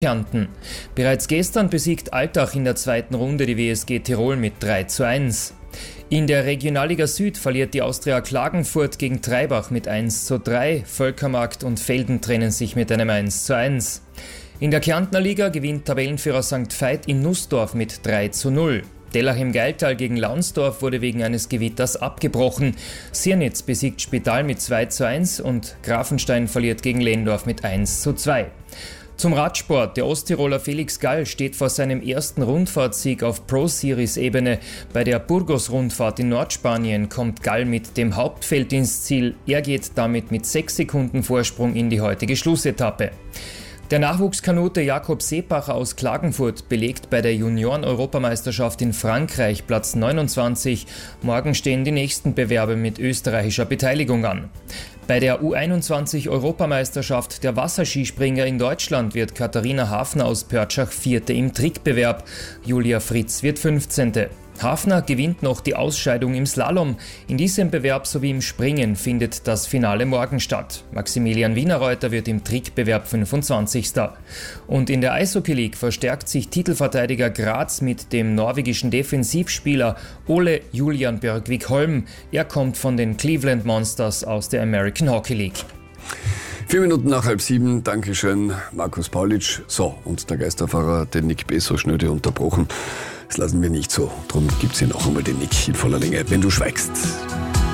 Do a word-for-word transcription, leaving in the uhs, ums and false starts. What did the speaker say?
Kärnten. Bereits gestern besiegt Altach in der zweiten Runde die W S G Tirol mit drei zu eins. In der Regionalliga Süd verliert die Austria Klagenfurt gegen Treibach mit eins zu drei. Völkermarkt und Felden trennen sich mit einem eins zu eins. In der Kärntner Liga gewinnt Tabellenführer Sankt Veit in Nussdorf mit drei zu null. Dellach-im-Geiltal gegen Launsdorf wurde wegen eines Gewitters abgebrochen. Sirnitz besiegt Spital mit zwei zu eins und Grafenstein verliert gegen Lehndorf mit eins zu zwei. Zum Radsport. Der Osttiroler Felix Gall steht vor seinem ersten Rundfahrtsieg auf Pro-Series-Ebene. Bei der Burgos-Rundfahrt in Nordspanien kommt Gall mit dem Hauptfeld ins Ziel. Er geht damit mit sechs Sekunden Vorsprung in die heutige Schlussetappe. Der Nachwuchskanute Jakob Seebacher aus Klagenfurt belegt bei der Junioren-Europameisterschaft in Frankreich Platz neunundzwanzig. Morgen stehen die nächsten Bewerbe mit österreichischer Beteiligung an. Bei der U einundzwanzig-Europameisterschaft der Wasserskispringer in Deutschland wird Katharina Hafner aus Pörtschach Vierte im Trickbewerb. Julia Fritz wird Fünfzehnte. Hafner gewinnt noch die Ausscheidung im Slalom. In diesem Bewerb sowie im Springen findet das Finale morgen statt. Maximilian Wienerreuter wird im Trickbewerb fünfundzwanzigster. Und in der Eishockey League verstärkt sich Titelverteidiger Graz mit dem norwegischen Defensivspieler Ole Julian Björkvik-Holm. Er kommt von den Cleveland Monsters aus der American Hockey League. Vier Minuten nach halb sieben, Dankeschön, Markus Paulitsch. So, und der Geisterfahrer, den Nick B. so schnöde unterbrochen. Das lassen wir nicht so. Darum gibt's hier noch einmal den Nick in voller Länge, wenn du schweigst.